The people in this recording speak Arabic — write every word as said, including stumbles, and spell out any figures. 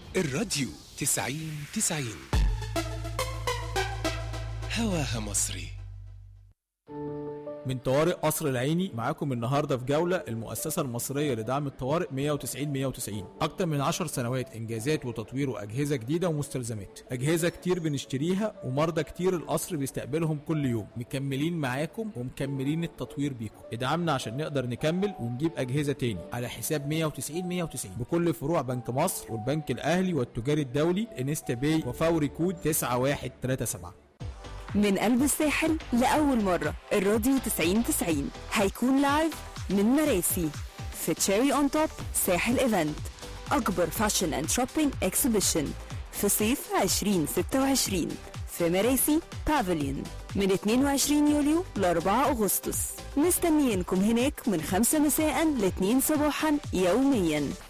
الراديو تسعين تسعين هواها مصري. من طوارئ قصر العيني معاكم النهارده في جوله المؤسسه المصريه لدعم الطوارئ مية وتسعين مية وتسعين. اكتر من عشر سنوات انجازات وتطوير واجهزه جديده ومستلزمات، اجهزه كتير بنشتريها ومرضى كتير القصر بيستقبلهم كل يوم. مكملين معاكم ومكملين التطوير بيكم. ادعمنا عشان نقدر نكمل ونجيب اجهزه تاني على حساب مية وتسعين مية وتسعين بكل فروع بنك مصر والبنك الاهلي والتجاري الدولي انستا باي وفوري كود تسعة واحد تلاتة سبعة. من قلب الساحل لأول مرة الراديو تسعين تسعين هيكون لايف من مراسي في تشيري اون توب ساحل ايفنت، أكبر فاشن اند شوبينج اكسبيشن في صيف عشرين ستة وعشرين في مراسي بافليون من اتنين وعشرين يوليو ل أربعة أغسطس. مستنيينكم هناك من خمسة مساء ل اتنين صباحا يوميا.